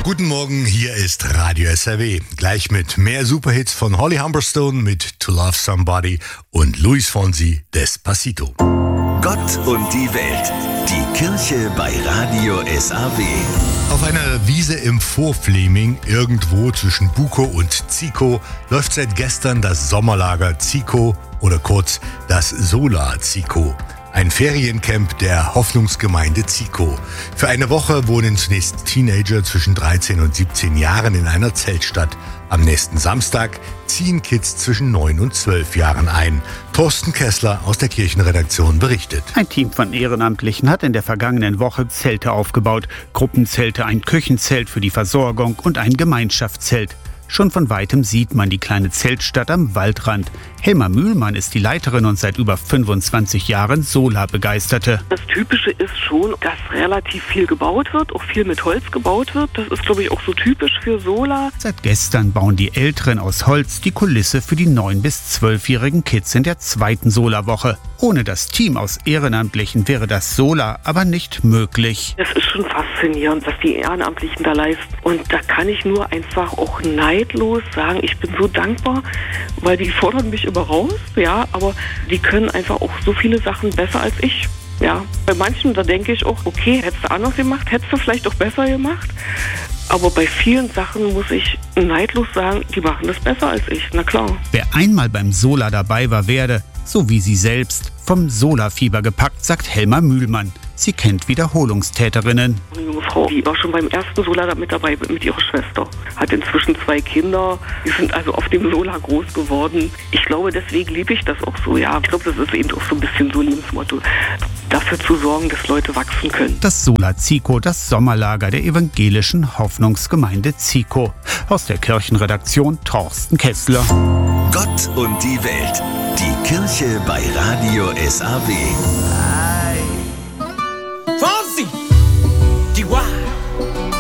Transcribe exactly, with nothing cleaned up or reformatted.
Guten Morgen, hier ist Radio S R W. Gleich mit mehr Superhits von Holly Humberstone mit To Love Somebody und Luis Fonsi, Despacito. Gott und die Welt. Die Kirche bei Radio S R W. Auf einer Wiese im Vorfleming, irgendwo zwischen Bukow und Zico, läuft seit gestern das Sommerlager Zico oder kurz das Sola Zico. Ein Feriencamp der Hoffnungsgemeinde Zico. Für eine Woche wohnen zunächst Teenager zwischen dreizehn und siebzehn Jahren in einer Zeltstadt. Am nächsten Samstag ziehen Kids zwischen neun und zwölf Jahren ein. Thorsten Kessler aus der Kirchenredaktion berichtet. Ein Team von Ehrenamtlichen hat in der vergangenen Woche Zelte aufgebaut. Gruppenzelte, ein Küchenzelt für die Versorgung und ein Gemeinschaftszelt. Schon von Weitem sieht man die kleine Zeltstadt am Waldrand. Helma Mühlmann ist die Leiterin und seit über fünfundzwanzig Jahren Solar-Begeisterte. Das Typische ist schon, dass relativ viel gebaut wird, auch viel mit Holz gebaut wird. Das ist, glaube ich, auch so typisch für Solar. Seit gestern bauen die Älteren aus Holz die Kulisse für die neun- bis zwölfjährigen Kids in der zweiten Solarwoche. Ohne das Team aus Ehrenamtlichen wäre das Solar aber nicht möglich. Es ist schon faszinierend, was die Ehrenamtlichen da leisten. Und da kann ich nur einfach auch neidlos sagen, ich bin so dankbar, weil die fordern mich immer raus, ja, aber die können einfach auch so viele Sachen besser als ich. Ja, bei manchen, da denke ich auch, okay, hättest du anders gemacht, hättest du vielleicht auch besser gemacht. Aber bei vielen Sachen muss ich neidlos sagen, die machen das besser als ich, na klar. Wer einmal beim Solar dabei war, werde, so wie sie selbst, vom Solarfieber gepackt, sagt Helma Mühlmann. Sie kennt Wiederholungstäterinnen. Eine junge Frau, die war schon beim ersten Solar mit dabei, mit ihrer Schwester. Hat inzwischen zwei Kinder. Die sind also auf dem Solar groß geworden. Ich glaube, deswegen liebe ich das auch so. Ja, ich glaube, das ist eben auch so ein bisschen so Lebensmotto. Dafür zu sorgen, dass Leute wachsen können. Das Solar Zico, das Sommerlager der evangelischen Hoffnungsgemeinde Zico. Aus der Kirchenredaktion Thorsten Kessler. Gott und die Welt. Die Kirche bei Radio S R W.